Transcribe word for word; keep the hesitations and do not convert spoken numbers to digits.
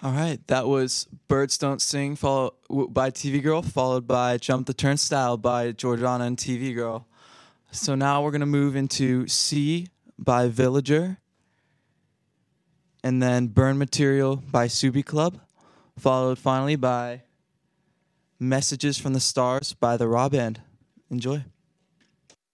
All right, that was Birds Don't Sing follow, w- by T V Girl, followed by Jump the Turnstile by Jordana and T V Girl. So now we're going to move into C by Villager, and then Burn Material by Subi Club, followed finally by Messages from the Stars by the Raw Band. Enjoy.